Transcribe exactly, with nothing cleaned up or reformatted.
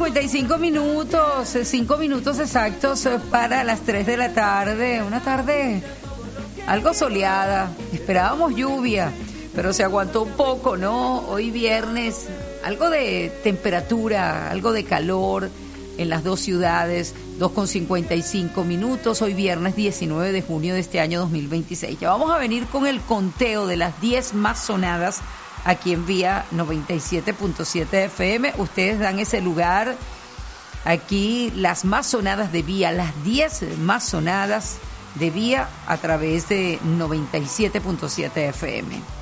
cincuenta y cinco minutos, cinco minutos exactos para las tres de la tarde. Una tarde algo soleada. Esperábamos lluvia, pero se aguantó un poco, ¿no? Hoy viernes, algo de temperatura, algo de calor en las dos ciudades, dos con cincuenta y cinco minutos. Hoy viernes diecinueve de junio de este año dos mil veintiséis. Ya vamos a venir con el conteo de las diez más sonadas aquí en Vía noventa y siete punto siete F M. Ustedes dan ese lugar. Aquí las más sonadas de Vía, las diez más sonadas de Vía a través de noventa y siete punto siete F M.